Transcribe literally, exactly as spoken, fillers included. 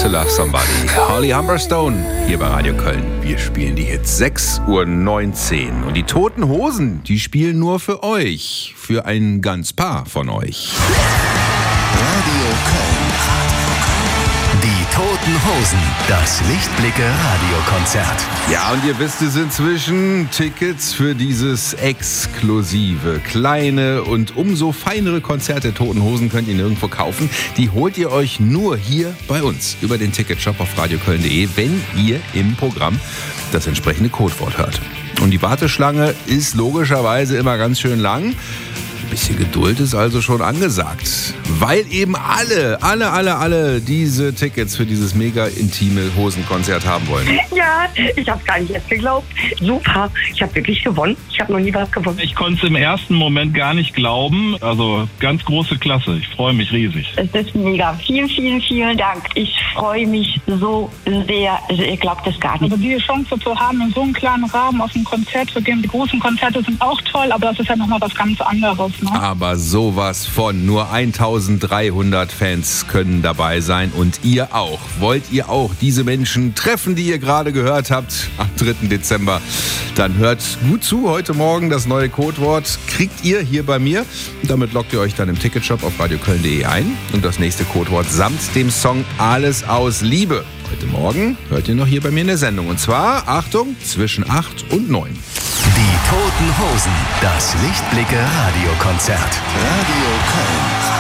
to Love Somebody. Holly Humberstone hier bei Radio Köln. Wir spielen die Hits. sechs Uhr neunzehn. Und die Toten Hosen, die spielen nur für euch. Für ein ganz paar von euch. Radio Köln. Die Toten Hosen. Das Lichtblicke Radiokonzert. Ja, und ihr wisst es inzwischen, Tickets für dieses exklusive, kleine und umso feinere Konzert der Toten Hosen könnt ihr nirgendwo kaufen. Die holt ihr euch nur hier bei uns über den Ticketshop auf radioköln punkt de, wenn ihr im Programm das entsprechende Codewort hört. Und die Warteschlange ist logischerweise immer ganz schön lang. Ein bisschen Geduld ist also schon angesagt, weil eben alle, alle, alle, alle diese Tickets für dieses mega intime Hosenkonzert haben wollen. Ja, ich habe gar nicht erst geglaubt. Super, ich habe wirklich gewonnen. Ich habe noch nie was gewonnen. Ich konnte es im ersten Moment gar nicht glauben. Also ganz große Klasse. Ich freue mich riesig. Es ist mega. Vielen, vielen, vielen Dank. Ich freue mich so sehr. Also ihr glaubt es gar nicht. Also die Chance zu haben, in so einem kleinen Rahmen auf ein Konzert zu gehen. Die großen Konzerte sind auch toll, aber das ist ja nochmal was ganz anderes. Ne? Aber sowas von. Nur eintausenddreihundert Fans können dabei sein und ihr auch. Wollt ihr auch diese Menschen treffen, die ihr gerade gehört habt am dritten Dezember? Dann hört gut zu. Heute Morgen das neue Codewort kriegt ihr hier bei mir. Damit loggt ihr euch dann im Ticketshop auf radioköln punkt de ein. Und das nächste Codewort samt dem Song Alles aus Liebe. Heute Morgen hört ihr noch hier bei mir in der Sendung. Und zwar, Achtung, zwischen acht und neun. Die Toten Hosen. Das Lichtblicke Radiokonzert. Radio Köln.